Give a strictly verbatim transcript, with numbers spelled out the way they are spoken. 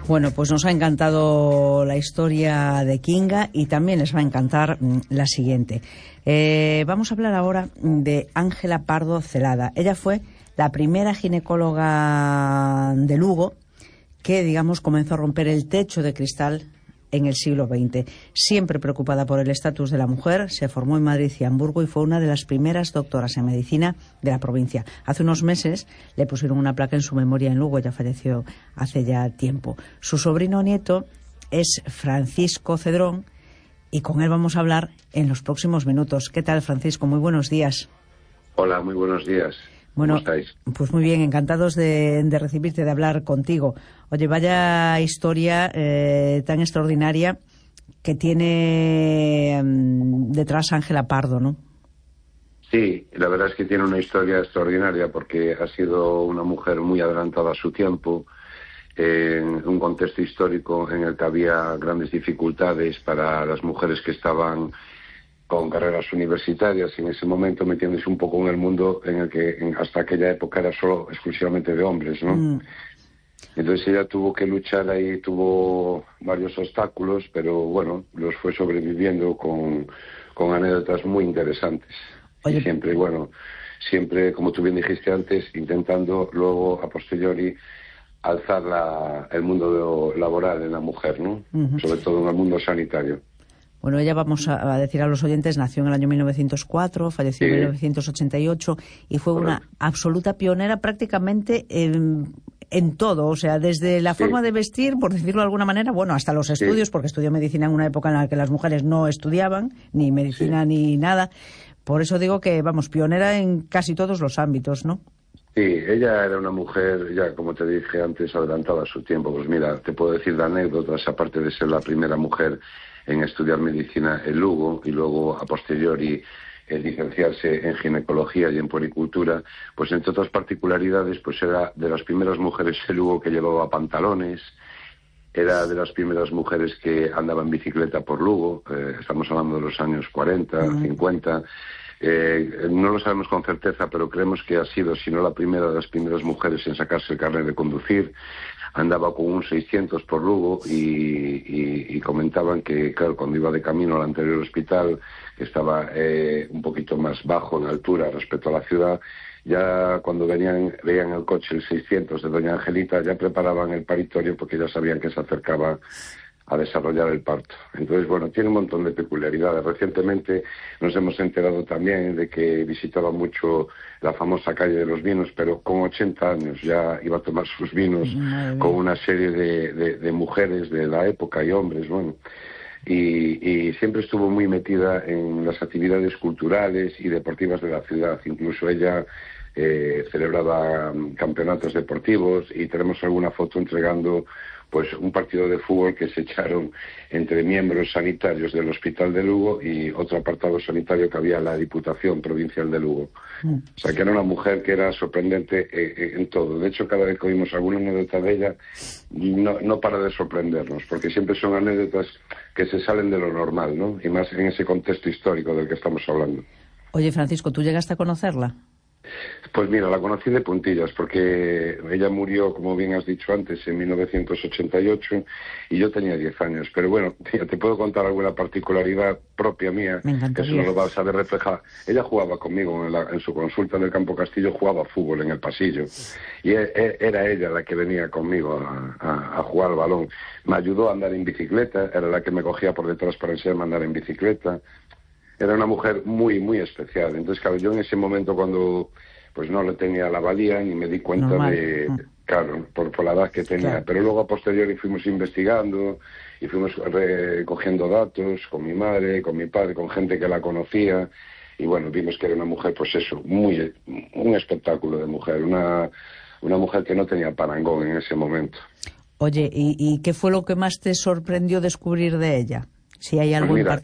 Bueno, pues nos ha encantado la historia de Kinga y también les va a encantar la siguiente. Eh, vamos a hablar ahora de Ángela Pardo Celada. Ella fue la primera ginecóloga de Lugo que, digamos, comenzó a romper el techo de cristal en el siglo veinte. Siempre preocupada por el estatus de la mujer, se formó en Madrid y Hamburgo y fue una de las primeras doctoras en medicina de la provincia. Hace unos meses le pusieron una placa en su memoria en Lugo, ya falleció hace ya tiempo. Su sobrino nieto es Francisco Cedrón y con él vamos a hablar en los próximos minutos. ¿Qué tal, Francisco? Muy buenos días. Hola, muy buenos días. Bueno, ¿cómo estáis? Pues muy bien, encantados de, de recibirte, de hablar contigo. Oye, vaya historia eh, tan extraordinaria que tiene um, detrás Ángela Pardo, ¿no? Sí, la verdad es que tiene una historia extraordinaria porque ha sido una mujer muy adelantada a su tiempo, en un contexto histórico en el que había grandes dificultades para las mujeres que estaban con carreras universitarias. En ese momento metiéndose un poco en el mundo en el que en, hasta aquella época era solo exclusivamente de hombres, ¿no? Mm. Entonces ella tuvo que luchar ahí, tuvo varios obstáculos, pero bueno, los fue sobreviviendo con, con anécdotas muy interesantes. Oye. Y siempre, bueno, siempre, como tú bien dijiste antes, intentando luego, a posteriori, alzar la, el mundo laboral en la mujer, ¿no? Uh-huh. Sobre todo en el mundo sanitario. Bueno, ella, vamos a, a decir a los oyentes, nació en el año mil novecientos cuatro, falleció sí. en mil novecientos ochenta y ocho y fue Correcto. Una absoluta pionera prácticamente en, en todo, o sea, desde la sí. forma de vestir, por decirlo de alguna manera, bueno, hasta los estudios, sí. porque estudió medicina en una época en la que las mujeres no estudiaban, ni medicina sí. ni nada. Por eso digo que, vamos, pionera en casi todos los ámbitos, ¿no? Sí, ella era una mujer, ya como te dije antes, adelantada a su tiempo. Pues mira, te puedo decir de anécdotas, aparte de ser la primera mujer en estudiar medicina en Lugo y luego a posteriori eh, licenciarse en ginecología y en puericultura, pues entre otras particularidades, pues era de las primeras mujeres en Lugo que llevaba pantalones, era de las primeras mujeres que andaba en bicicleta por Lugo, eh, estamos hablando de los años cuarenta, uh-huh. cincuenta, eh, no lo sabemos con certeza, pero creemos que ha sido, si no la primera, de las primeras mujeres en sacarse el carnet de conducir. Andaba con un seiscientos por Lugo y, y, y comentaban que, claro, cuando iba de camino al anterior hospital, que estaba eh, un poquito más bajo en altura respecto a la ciudad, ya cuando venían, veían el coche el seiscientos de doña Angelita, ya preparaban el paritorio porque ya sabían que se acercaba a desarrollar el parto. Entonces, bueno, tiene un montón de peculiaridades. Recientemente nos hemos enterado también de que visitaba mucho la famosa calle de los vinos, pero con ochenta años ya iba a tomar sus vinos Madre con una serie de, de, de mujeres de la época y hombres, bueno. Y, y siempre estuvo muy metida en las actividades culturales y deportivas de la ciudad. Incluso ella eh, celebraba campeonatos deportivos y tenemos alguna foto entregando pues un partido de fútbol que se echaron entre miembros sanitarios del Hospital de Lugo y otro apartado sanitario que había en la Diputación Provincial de Lugo. Mm. O sea, que era una mujer que era sorprendente eh, en todo. De hecho, cada vez que oímos alguna anécdota de ella, no, no para de sorprendernos, porque siempre son anécdotas que se salen de lo normal, ¿no? Y más en ese contexto histórico del que estamos hablando. Oye, Francisco, ¿tú llegaste a conocerla? Pues mira, la conocí de puntillas porque ella murió, como bien has dicho antes, en mil novecientos ochenta y ocho y yo tenía diez años. Pero bueno, tía, te puedo contar alguna particularidad propia mía, que eso no lo vas a ver reflejado. Ella jugaba conmigo en, la, en su consulta en el Campo Castillo, jugaba fútbol en el pasillo. Y e, e, era ella la que venía conmigo a, a, a jugar al balón. Me ayudó a andar en bicicleta, era la que me cogía por detrás para enseñarme a andar en bicicleta. Era una mujer muy, muy especial. Entonces, claro, yo en ese momento cuando pues no le tenía la valía ni me di cuenta Normal. de, claro, por, por la edad que tenía. Claro. Pero luego a posteriori fuimos investigando y fuimos recogiendo datos con mi madre, con mi padre, con gente que la conocía. Y bueno, vimos que era una mujer, pues eso, muy un espectáculo de mujer, una, una mujer que no tenía parangón en ese momento. Oye, ¿y, y qué fue lo que más te sorprendió descubrir de ella? Si hay algo pues mira, en